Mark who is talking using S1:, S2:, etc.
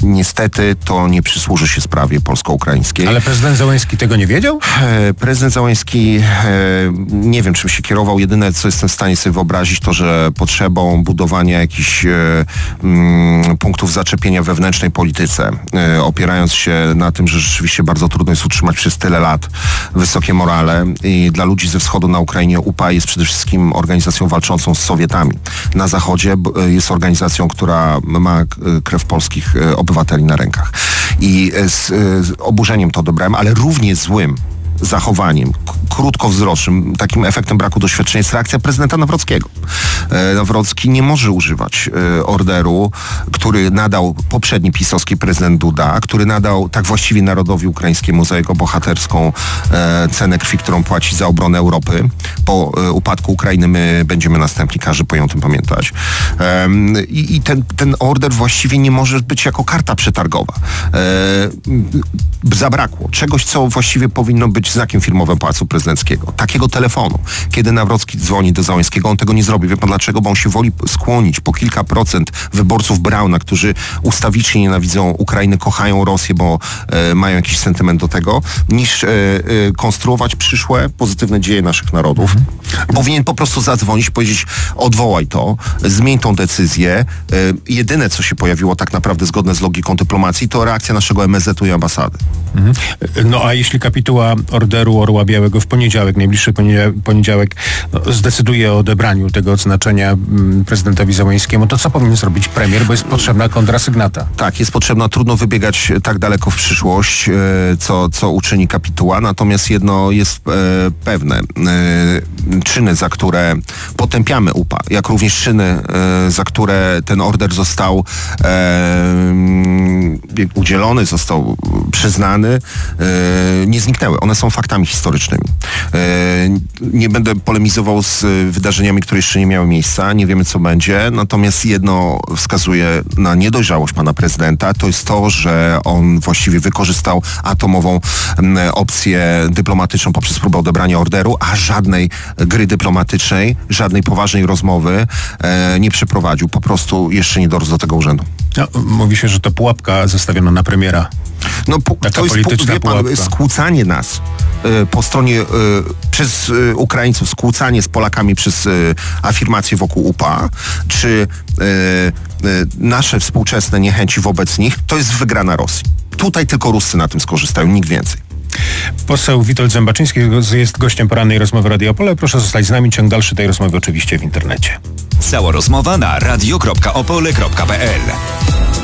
S1: niestety to nie przysłuży się sprawie polsko-ukraińskiej.
S2: Ale prezydent Zełenski tego nie wiedział?
S1: Prezydent Zełenski nie wiem, czym się kierował. Jedyne, co jestem w stanie sobie wyobrazić, to, że potrzebą budowania jakichś punktów zaczepienia w wewnętrznej polityce, opierając się na tym, że rzeczywiście bardzo trudno jest utrzymać przez tyle lat wysokie morale i dla ludzi ze wschodu na Ukrainie UPA jest przede wszystkim organizacją walczącą z Sowietami. Na zachodzie jest organizacją, która ma krew polskich obywateli na rękach. I z oburzeniem to odebrałem, ale równie złym zachowaniem, krótkowzrocznym, takim efektem braku doświadczenia jest reakcja prezydenta Nawrockiego. Nawrocki nie może używać orderu, który nadał poprzedni pisowski prezydent Duda, który nadał tak właściwie narodowi ukraińskiemu za jego bohaterską cenę krwi, którą płaci za obronę Europy. Po upadku Ukrainy my będziemy następni, każdy powinien o tym pamiętać. I ten order właściwie nie może być jako karta przetargowa. Zabrakło czegoś, co właściwie powinno być znakiem firmowym Pałacu Prezydenckiego. Takiego telefonu. Kiedy Nawrocki dzwoni do Załęskiego, on tego nie zrobi. Wie pan dlaczego? Bo on się woli skłonić po kilka procent wyborców Brauna, którzy ustawicznie nienawidzą Ukrainy, kochają Rosję, bo mają jakiś sentyment do tego, niż konstruować przyszłe pozytywne dzieje naszych narodów. Powinien po prostu zadzwonić, powiedzieć: odwołaj to, zmień tą decyzję. Jedyne, co się pojawiło tak naprawdę zgodne z logiką dyplomacji, to reakcja naszego MSZ-u i ambasady.
S2: No a jeśli kapituła Orderu Orła Białego w poniedziałek, najbliższy poniedziałek, zdecyduje o odebraniu tego odznaczenia prezydentowi Zełenskiemu, to co powinien zrobić premier, bo jest potrzebna kontrasygnata?
S1: Tak, jest potrzebna, trudno wybiegać tak daleko w przyszłość, co uczyni kapituła, natomiast jedno jest pewne. Czyny, za które potępiamy UPA, jak również czyny, za które ten order został udzielony, został przyznany, nie zniknęły. One są faktami historycznymi. Nie będę polemizował z wydarzeniami, które jeszcze nie miały miejsca. Nie wiemy, co będzie. Natomiast jedno wskazuje na niedojrzałość pana prezydenta. To jest to, że on właściwie wykorzystał atomową opcję dyplomatyczną poprzez próbę odebrania orderu, a żadnej gry dyplomatycznej, żadnej poważnej rozmowy nie przeprowadził. Po prostu jeszcze nie dorósł do tego urzędu.
S2: No, mówi się, że to pułapka zastawiona na premiera.
S1: No, to jest, wie pan, skłócanie nas po stronie przez Ukraińców, skłócanie z Polakami przez afirmacje wokół UPA, czy nasze współczesne niechęci wobec nich, to jest wygrana Rosji. Tutaj tylko Ruscy na tym skorzystają, nikt więcej.
S2: Poseł Witold Zębaczyński jest gościem porannej rozmowy Radio Opole. Proszę zostać z nami. Ciąg dalszy tej rozmowy oczywiście w internecie.
S3: Cała rozmowa na radio.opole.pl.